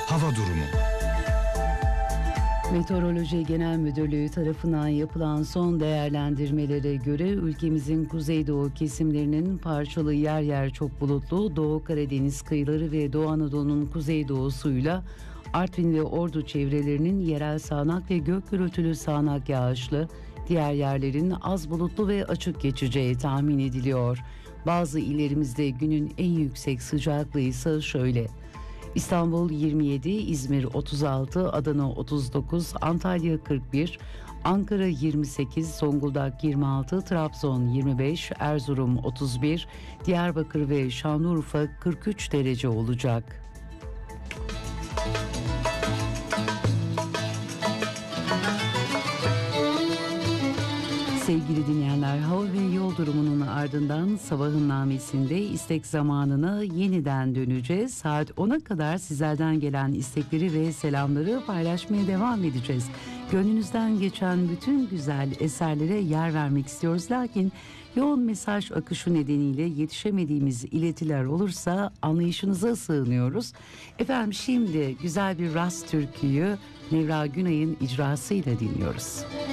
Hava durumu. Meteoroloji Genel Müdürlüğü tarafından yapılan son değerlendirmelere göre ülkemizin kuzeydoğu kesimlerinin parçalı yer yer çok bulutlu, Doğu Karadeniz kıyıları ve Doğu Anadolu'nun kuzeydoğusuyla Artvin ve Ordu çevrelerinin yerel sağanak ve gök gürültülü sağanak yağışlı, diğer yerlerin az bulutlu ve açık geçeceği tahmin ediliyor. Bazı illerimizde günün en yüksek sıcaklığı ise şöyle: İstanbul 27, İzmir 36, Adana 39, Antalya 41, Ankara 28, Zonguldak 26, Trabzon 25, Erzurum 31, Diyarbakır ve Şanlıurfa 43 derece olacak. Sevgili dinleyenler, hava ve yol durumunun ardından sabahın namesinde istek zamanına yeniden döneceğiz. Saat 10'a kadar sizlerden gelen istekleri ve selamları paylaşmaya devam edeceğiz. Gönlünüzden geçen bütün güzel eserlere yer vermek istiyoruz. Lakin yoğun mesaj akışı nedeniyle yetişemediğimiz iletiler olursa anlayışınıza sığınıyoruz. Efendim, şimdi güzel bir Rast türküyü Nevra Günay'ın icrasıyla dinliyoruz.